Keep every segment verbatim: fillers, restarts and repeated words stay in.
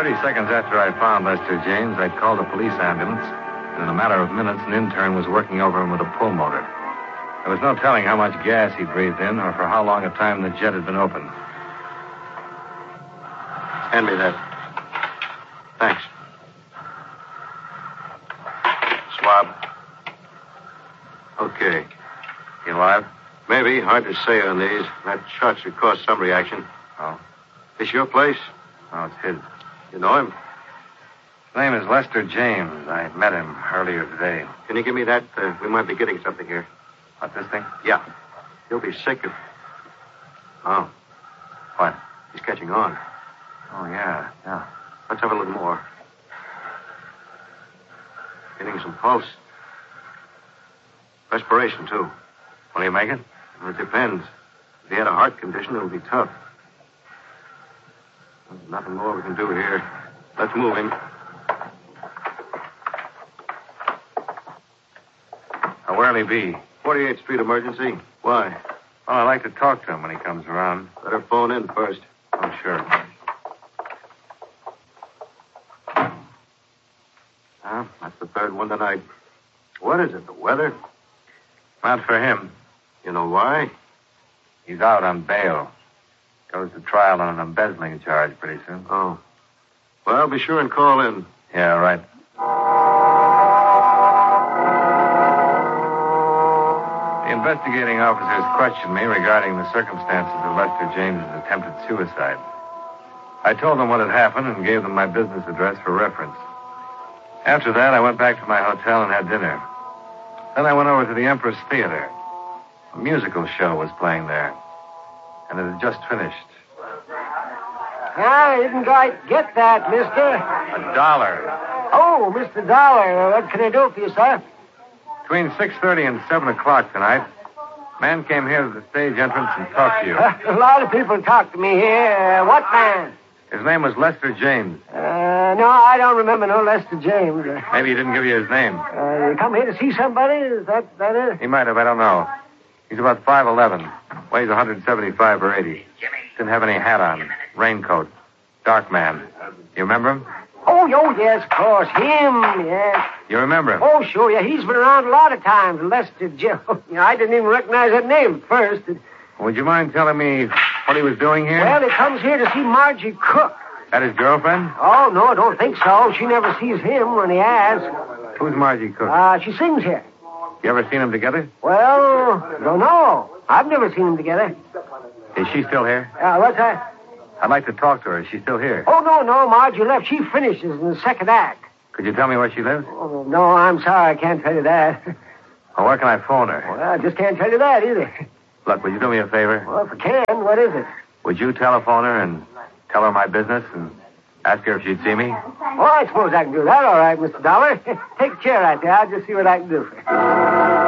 Thirty seconds after I found Lester James, I called a police ambulance, and in a matter of minutes, an intern was working over him with a pull motor. There was no telling how much gas he'd breathed in or for how long a time the jet had been open. Hand me that. Thanks. Swab. Okay. You alive? Maybe. Hard to say on these. That shot should cause some reaction. Oh? This your place? Oh, it's his. You know him? His name is Lester James. I met him earlier today. Can you give me that? Uh, we might be getting something here. What, this thing? Yeah. He'll be sick if... Oh. What? He's catching on. Oh, yeah, yeah. Let's have a little more. Getting some pulse. Respiration, too. Will he make it? Well, it depends. If he had a heart condition, it'll be tough. There's nothing more we can do here. Let's move him. Now, where'll he be? forty-eighth Street emergency. Why? Well, I'd like to talk to him when he comes around. Better phone in first. Oh, sure. Well, that's the third one tonight. What is it, the weather? Not for him. You know why? He's out on bail. Goes to trial on an embezzling charge pretty soon. Oh. Well, be sure and call in. Yeah, right. The investigating officers questioned me regarding the circumstances of Lester James's attempted suicide. I told them what had happened and gave them my business address for reference. After that, I went back to my hotel and had dinner. Then I went over to the Empress Theater. A musical show was playing there, and it had just finished. I didn't quite get that, mister. A dollar. Oh, Mister Dollar, what can I do for you, sir? Between six thirty and seven o'clock tonight, a man came here to the stage entrance and talked to you. Uh, a lot of people talk to me here. Uh, what man? His name was Lester James. Uh, no, I don't remember no Lester James. Uh, Maybe he didn't give you his name. uh, you come here to see somebody? Is that, that it? He might have, I don't know. He's about five eleven, weighs one seventy-five or eighty. Didn't have any hat on, raincoat, dark man. You remember him? Oh, oh, yes, of course. Him, yes. You remember him? Oh, sure, yeah. He's been around a lot of times. Lester James. You know, I didn't even recognize that name at first. Would you mind telling me what he was doing here? Well, he comes here to see Margie Cook. That his girlfriend? Oh, no, I don't think so. She never sees him when he asks. Who's Margie Cook? Uh, she sings here. You ever seen them together? Well, don't know. I've never seen them together. Is she still here? Uh, what's that? I'd like to talk to her. Is she still here? Oh, no, no, Margie left. She finishes in the second act. Could you tell me where she lives? Oh, no, I'm sorry. I can't tell you that. Or where can I phone her? Well, I just can't tell you that either. Look, would you do me a favor? Well, if I can, what is it? Would you telephone her and tell her my business and ask her if she'd see me? Oh, I suppose I can do that, all right, Mister Dollar. Take a chair right there. I'll just see what I can do for you.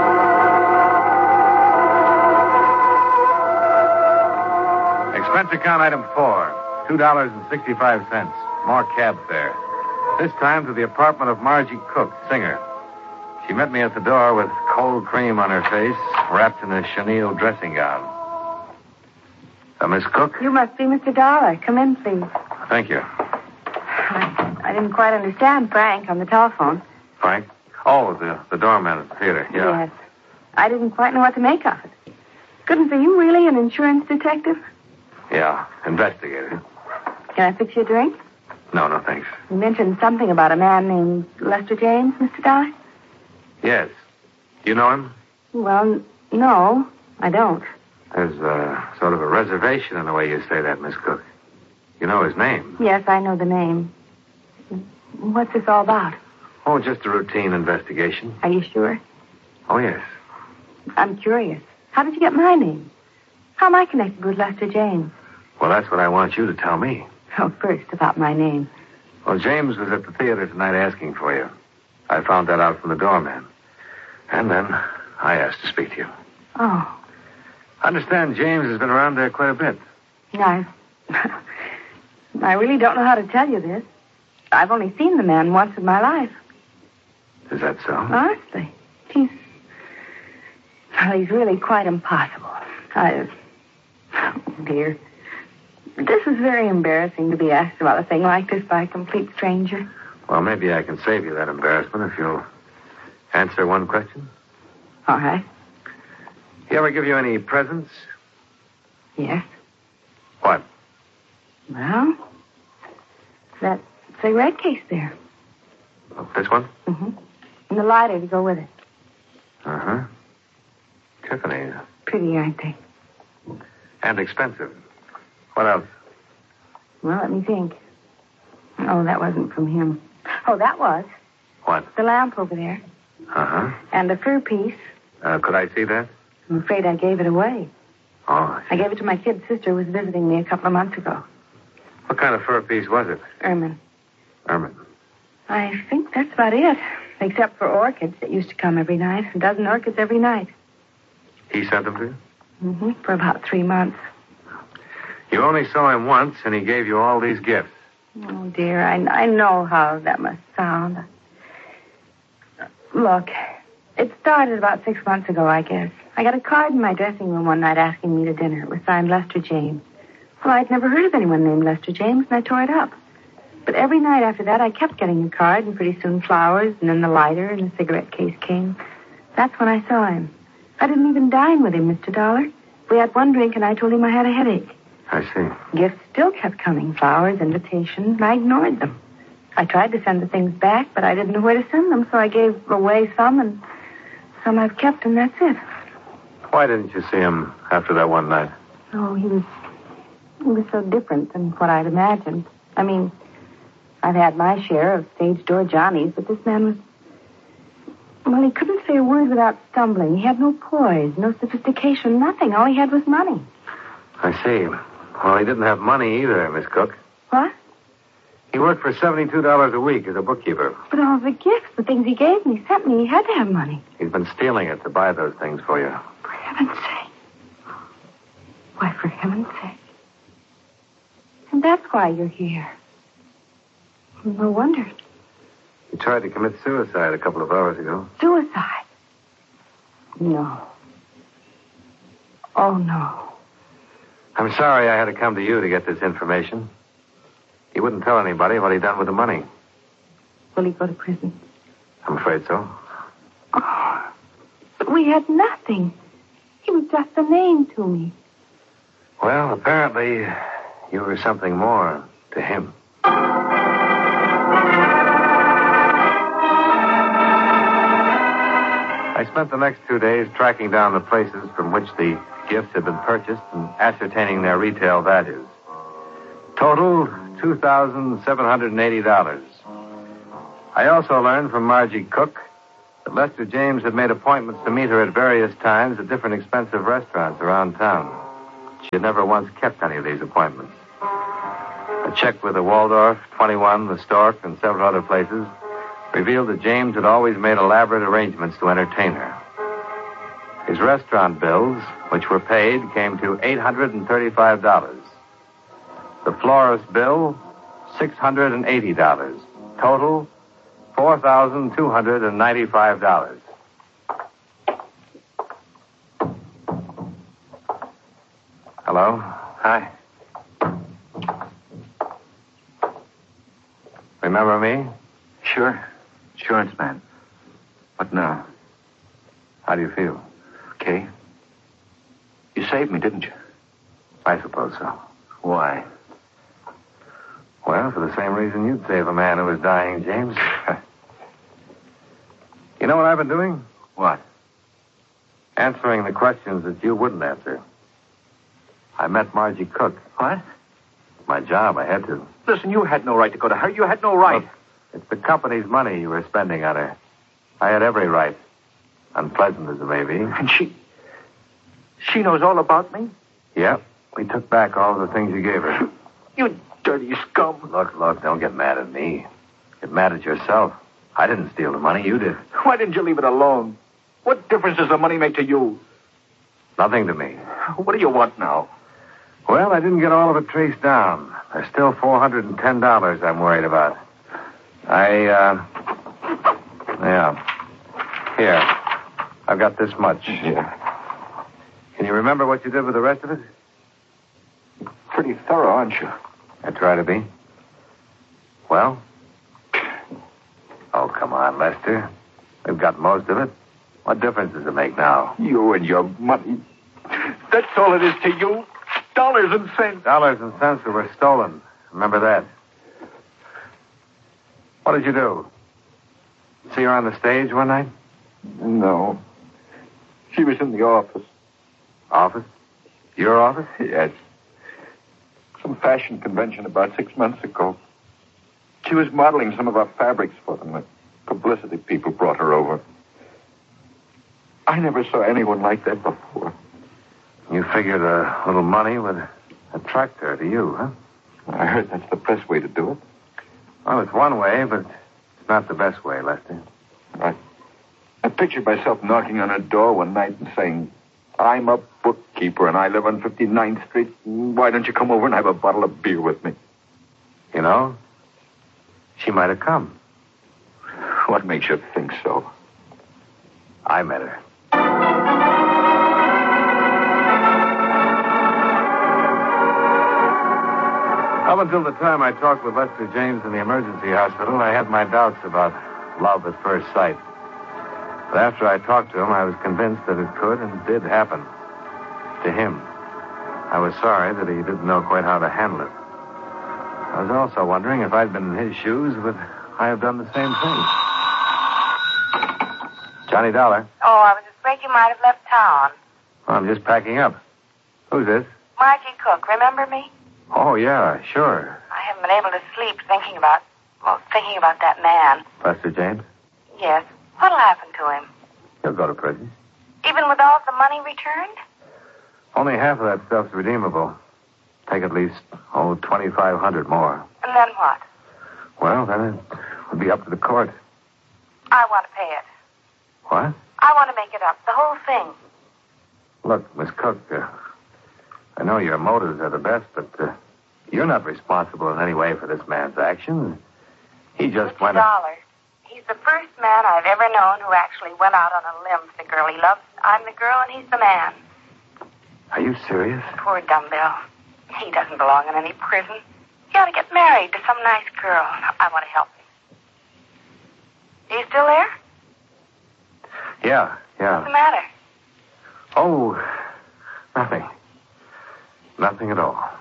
Expense account item four, two dollars and sixty-five cents. More cab fare. This time to the apartment of Margie Cook, singer. She met me at the door with cold cream on her face, wrapped in a chenille dressing gown. Uh, Miss Cook? You must be Mister Dollar. Come in, please. Thank you. I, I didn't quite understand Frank on the telephone. Frank? Oh, the, the doorman at the theater, yeah. Yes. I didn't quite know what to make of it. Goodness, are you really an insurance detective? Yeah, investigator. Can I fix you a drink? No, no, thanks. You mentioned something about a man named Lester James, Mister Dollar? Yes. Do you know him? Well, n- no, I don't. There's uh, sort of a reservation in the way you say that, Miss Cook. You know his name. Yes, I know the name. What's this all about? Oh, just a routine investigation. Are you sure? Oh, yes. I'm curious. How did you get my name? How am I connected with Lester James? Well, that's what I want you to tell me. Oh, first, about my name. Well, James was at the theater tonight asking for you. I found that out from the doorman. And then I asked to speak to you. Oh. I understand James has been around there quite a bit. I... I really don't know how to tell you this. I've only seen the man once in my life. Is that so? Honestly. He's... Well, he's really quite impossible. I... Oh, dear. This is very embarrassing to be asked about a thing like this by a complete stranger. Well, maybe I can save you that embarrassment if you'll answer one question. All right. He ever give you any presents? Yes. What? Well, that cigarette case there. Oh, this one? Mm-hmm. And the lighter to go with it. Uh-huh. Tiffany. Pretty, aren't they? And expensive. What else? Well, let me think. Oh, that wasn't from him. Oh, that was. What? The lamp over there. Uh-huh. And the fur piece. Uh, could I see that? I'm afraid I gave it away. Oh. I gave it to my kid sister who was visiting me a couple of months ago. What kind of fur piece was it? Ermine. Ermine. I think that's about it. Except for orchids that used to come every night. A dozen orchids every night. He sent them to you? Mm-hmm. For about three months. You only saw him once, and he gave you all these gifts. Oh, dear. I, I know how that must sound. Look, it started about six months ago, I guess. I got a card in my dressing room one night asking me to dinner. It was signed Lester James. Well, I'd never heard of anyone named Lester James, and I tore it up. But every night after that, I kept getting a card, and pretty soon flowers, and then the lighter and the cigarette case came. That's when I saw him. I didn't even dine with him, Mister Dollar. We had one drink, and I told him I had a headache. I see. Gifts still kept coming, flowers, invitations, and I ignored them. I tried to send the things back, but I didn't know where to send them, so I gave away some, and some I've kept, and that's it. Why didn't you see him after that one night? Oh, he was... he was so different than what I'd imagined. I mean, I've had my share of stage door Johnnies, but this man was... well, he couldn't say a word without stumbling. He had no poise, no sophistication, nothing. All he had was money. I see. Well, he didn't have money either, Miss Cook. What? He worked for seventy-two dollars a week as a bookkeeper. But all the gifts, the things he gave me, sent me, he had to have money. He's been stealing it to buy those things for you. For heaven's sake. Why, for heaven's sake. And that's why you're here. No wonder. He tried to commit suicide a couple of hours ago. Suicide? No. Oh, no. I'm sorry I had to come to you to get this information. He wouldn't tell anybody what he'd done with the money. Will he go to prison? I'm afraid so. Oh, but we had nothing. He was just a name to me. Well, apparently, you were something more to him. I spent the next two days tracking down the places from which the gifts had been purchased and ascertaining their retail values. Total, two thousand seven hundred eighty dollars. I also learned from Margie Cook that Lester James had made appointments to meet her at various times at different expensive restaurants around town. She had never once kept any of these appointments. A check with the Waldorf, twenty-one, the Stork, and several other places revealed that James had always made elaborate arrangements to entertain her. His restaurant bills, which were paid, came to eight hundred thirty-five dollars. The florist bill, six hundred eighty dollars. Total, four thousand two hundred ninety-five dollars. Hello? Hi. Remember me? Sure. Insurance man. What now? How do you feel? Okay. You saved me, didn't you? I suppose so. Why? Well, for the same reason you'd save a man who was dying, James. You know what I've been doing? What? Answering the questions that you wouldn't answer. I met Margie Cook. What? My job, I had to. Listen, you had no right to go to her. You had no right. Look, it's the company's money you were spending on her. I had every right. Unpleasant as it may be. And she... she knows all about me? Yep. We took back all of the things you gave her. You dirty scum. Look, look, don't get mad at me. Get mad at yourself. I didn't steal the money. You did. Why didn't you leave it alone? What difference does the money make to you? Nothing to me. What do you want now? Well, I didn't get all of it traced down. There's still four hundred ten dollars I'm worried about. I, uh... yeah. Here. I've got this much. Yeah. Can you remember what you did with the rest of it? Pretty thorough, aren't you? I try to be. Well? Oh, come on, Lester. We've got most of it. What difference does it make now? You and your money. That's all it is to you. Dollars and cents. Dollars and cents that were stolen. Remember that. What did you do? See her on the stage one night? No. She was in the office. Office? Your office? Yes. Some fashion convention about six months ago. She was modeling some of our fabrics for them. The publicity people brought her over. I never saw anyone like that before. You figured a little money would attract her to you, huh? I heard that's the best way to do it. Well, it's one way, but it's not the best way, Lester. I, I pictured myself knocking on her door one night and saying, I'm a bookkeeper and I live on fifty-ninth Street. Why don't you come over and have a bottle of beer with me? You know, she might have come. What makes you think so? I met her. Up until the time I talked with Lester James in the emergency hospital, I had my doubts about love at first sight. But after I talked to him, I was convinced that it could and did happen. To him. I was sorry that he didn't know quite how to handle it. I was also wondering if I'd been in his shoes, would I have done the same thing? Johnny Dollar. Oh, I was afraid you might have left town. Well, I'm just packing up. Who's this? Margie Cook, remember me? Oh, yeah, sure. I haven't been able to sleep thinking about, well, thinking about that man. Lester James? Yes. What'll happen to him? He'll go to prison. Even with all the money returned? Only half of that stuff's redeemable. Take at least, oh, twenty-five hundred more. And then what? Well, then it would be up to the court. I want to pay it. What? I want to make it up, the whole thing. Look, Miss Cook, uh, I know your motives are the best, but uh, you're not responsible in any way for this man's actions. He just Mister went... Dollar, he's the first man I've ever known who actually went out on a limb for the girl he loves. I'm the girl and he's the man. Are you serious? Poor dumbbell. He doesn't belong in any prison. He ought to get married to some nice girl. I want to help him. Are you still there? Yeah, yeah. What's the matter? Oh, nothing. Nothing at all.